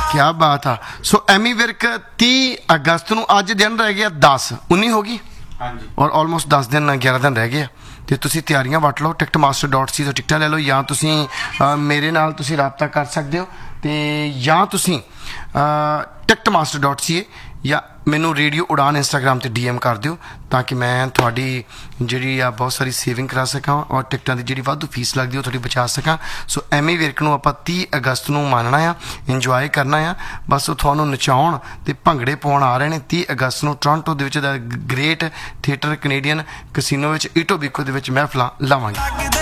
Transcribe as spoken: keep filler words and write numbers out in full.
क्या बात आ। सो एमी विर्क तीह अगस्त ਨੂੰ ਅੱਜ ਦਿਨ ਰਹਿ ਗਿਆ ਦਸ ਉੱਨੀ ਹੋ ਗਈ ਹਾਂਜੀ ਔਰ ਆਲਮੋਸਟ ਦਸ ਦਿਨ ਗਿਆਰਾਂ ਦਿਨ ਰਹਿ ਗਏ ਤੇ ਤੁਸੀਂ ਤਿਆਰੀਆਂ ਵਟ ਲਓ ਟਿਕਟ ਮਾਸਟਰ ਡਾਟ ਸੀ ਤੋਂ ਟਿਕਟਾਂ ਲੈ ਲਓ ਜਾਂ ਤੁਸੀਂ ਮੇਰੇ ਨਾਲ ਤੁਸੀਂ ਰਾਬਤਾ ਕਰ ਸਕਦੇ ਹੋ ਤੇ ਜਾਂ ਤੁਸੀਂ ਟਿਕਟ ਮਾਸਟਰ ਡਾਟ ਸੀ ਜਾਂ ਮੈਨੂੰ ਰੇਡੀਓ ਉਡਾਨ ਇੰਸਟਾਗ੍ਰਾਮ ਤੇ ਡੀ ਐਮ ਕਰ ਦਿਓ ਤਾਂ ਕਿ ਮੈਂ ਤੁਹਾਡੀ ਜਿਹੜੀ ਆ ਬਹੁਤ ਸਾਰੀ ਸੇਵਿੰਗ ਕਰਾ ਸਕਾਂ ਔਰ ਟਿਕਟਾਂ ਦੀ ਜਿਹੜੀ ਵਾਧੂ ਫੀਸ ਲੱਗਦੀ ਉਹ ਤੁਹਾਡੀ ਬਚਾ ਸਕਾਂ। ਸੋ ਐਮੀ ਵਿਰਕ ਨੂੰ ਆਪਾਂ ਤੀਹ ਅਗਸਤ ਨੂੰ ਮੰਨਣਾ ਆ, ਇੰਜੋਏ ਕਰਨਾ ਆ, ਬਸ ਉਹ ਤੁਹਾਨੂੰ ਨਚਾਉਣ ਤੇ ਭੰਗੜੇ ਪਾਉਣ ਆ ਰਹੇ ਨੇ ਤੀਹ ਅਗਸਤ ਨੂੰ ਟੋਰਾਂਟੋ ਦੇ ਵਿੱਚ ਦਾ ਗ੍ਰੇਟ ਥੀਏਟਰ ਕੈਨੇਡੀਅਨ ਕਸੀਨੋ ਵਿੱਚ ਈਟੋਬੀਕੋ ਦੇ ਵਿੱਚ ਮਹਿਫਲਾਂ ਲਾਵਾਂਗੇ।